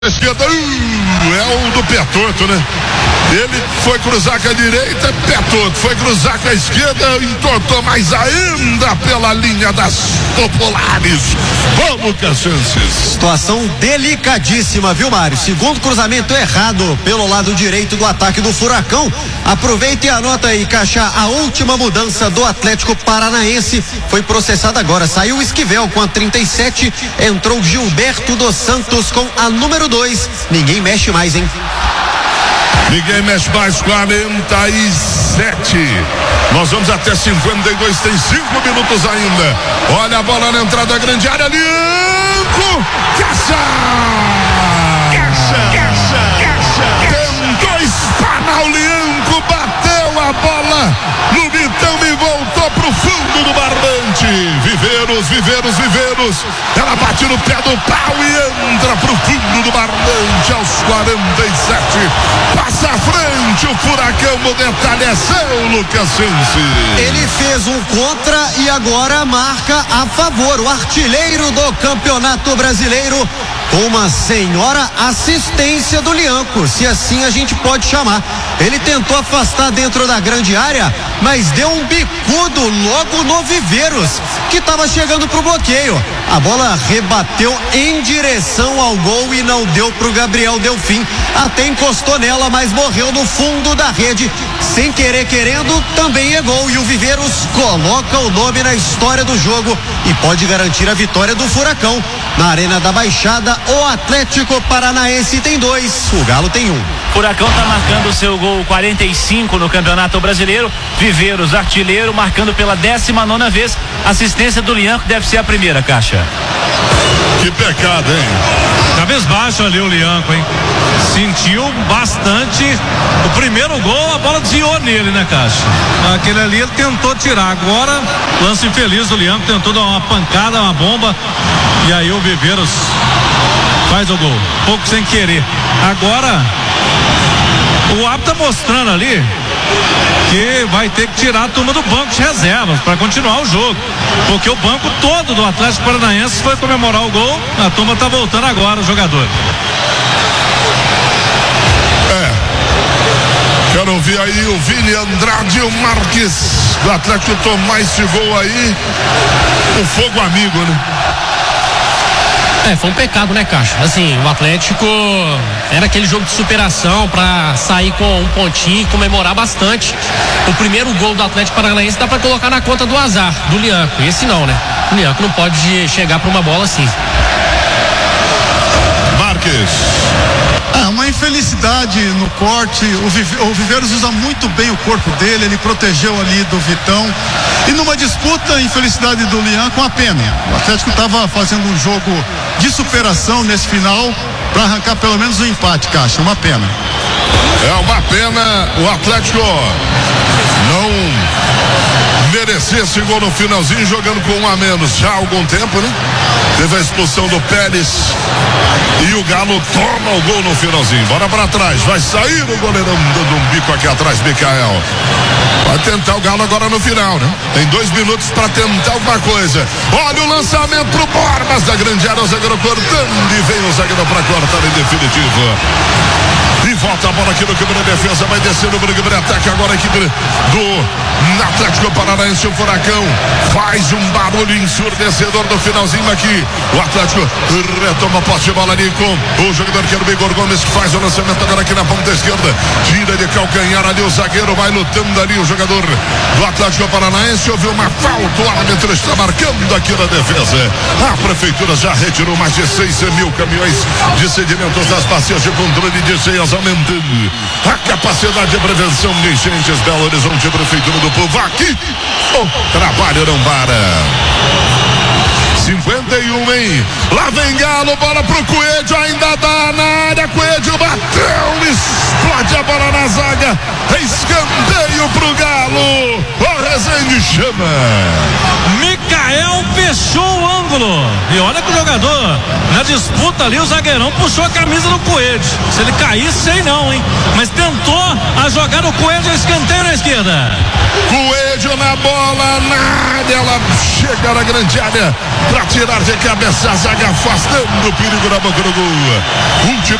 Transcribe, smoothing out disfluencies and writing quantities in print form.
Esquerda, é o do pé torto, né? Ele foi cruzar com a direita, pé torto. Foi cruzar com a esquerda, entortou mais ainda pela linha das populares. Vamos, Caxienses. Situação delicadíssima, viu, Mário? Segundo cruzamento errado pelo lado direito do ataque do Furacão. Aproveita e anota aí, Caixa, a última mudança do Atlético Paranaense foi processada agora. Saiu o Esquivel com a 37, entrou Gilberto dos Santos com a número 2. Ninguém mexe mais, hein? Ninguém mexe mais, 47. Nós vamos até 52, tem 5 minutos ainda. Olha a bola na entrada da grande área, Lianco! Tentou espanar o Lianco, bateu a bola no bitão e voltou pro fundo do barbante. Viveiros. Ela bate no pé do pau e entra pro fundo do barbante aos 47. Passa à frente o Furacão, o detalhe é seu, Lucas Sensi. Ele fez um contra e agora marca a favor. O artilheiro do Campeonato Brasileiro com uma senhora assistência do Lianco, se assim a gente pode chamar. Ele tentou afastar dentro da grande área, mas deu um bicudo logo no Viveiros, que estava chegando pro bloqueio. A bola rebateu em direção ao gol e não deu pro Gabriel Delfim. Até encostou nela, mas morreu no fundo da rede. Sem querer, querendo, também é gol. E o Viveiros coloca o nome na história do jogo e pode garantir a vitória do Furacão. Na Arena da Baixada, o Atlético Paranaense tem 2, o Galo tem 1. Furacão tá marcando o seu gol 45 no Campeonato Brasileiro. Viveiros, artilheiro, marcando pela 19ª vez. Assistência do Lianco deve ser a primeira, Caixa. Que pecado, hein? Cabisbaixo ali o Lianco, hein? Sentiu bastante. O primeiro gol, a bola desviou nele, né, Caixa? Aquele ali ele tentou tirar. Agora, lance infeliz do Lianco, tentou dar uma pancada, uma bomba. E aí o Viveiros faz o gol. Pouco sem querer. Agora, o árbitro tá mostrando ali que vai ter que tirar a turma do banco de reservas para continuar o jogo, porque o banco todo do Atlético Paranaense foi comemorar o gol. A turma tá voltando agora, o jogador. Quero ouvir aí o Vini Andrade e o Marques do Atlético tomar esse gol aí. O fogo amigo, né? Foi um pecado, né, Caixa? Assim, o Atlético era aquele jogo de superação pra sair com um pontinho e comemorar bastante. O primeiro gol do Atlético Paranaense dá pra colocar na conta do azar, do Lianco. Esse não, né? O Lianco não pode chegar pra uma bola assim. Marques. Uma infelicidade no corte. O Viveiros usa muito bem o corpo dele, ele protegeu ali do Vitão. E numa disputa, a infelicidade do Lianco, uma pena. O Atlético estava fazendo um jogo de superação nesse final para arrancar pelo menos um empate, Caixa. Uma pena. É uma pena o Atlético não merecia esse gol no finalzinho, jogando com 1 a menos já há algum tempo, né? Teve a expulsão do Pérez e o Galo toma o gol no finalzinho. Bora pra trás, vai sair o goleirão dando um bico aqui atrás, Micael. Vai tentar o Galo agora no final, né? Tem 2 minutos pra tentar alguma coisa. Olha o lançamento pro Borbas da grande área, o zagueiro cortando e vem o zagueiro pra cortar em definitivo. E volta a bola aqui no campo da defesa, vai descendo o briga de ataque agora a equipe do Atlético Paranaense. O Furacão faz um barulho ensurdecedor no finalzinho aqui. O Atlético retoma a posse de bola ali com o jogador que era o Igor Gomes, que faz o lançamento agora aqui na ponta esquerda, tira de calcanhar ali o zagueiro, vai lutando ali o jogador do Atlético Paranaense. Houve uma falta, o árbitro está marcando aqui na defesa. A prefeitura já retirou mais de 6 mil caminhões de sedimentos das bacias de controle de cheias, aumentando a capacidade de prevenção de enchentes. Belo Horizonte, Prefeitura do Povo, aqui o trabalho não para. 51, hein? Lá vem Galo, bola pro Coelho, ainda dá na área, Coelho bateu, explode a bola na zaga, escanteio pro Galo, o Rezende chama. Micael fechou o ângulo. E olha que o jogador, na disputa ali, o zagueirão puxou a camisa do Coelho. Se ele caísse, sei não, hein? Mas tentou a jogada do Coelho, escanteio na esquerda. Coelho na bola, nada, ela chega na grande área para tirar de cabeça a zaga, afastando o perigo na boca do gol.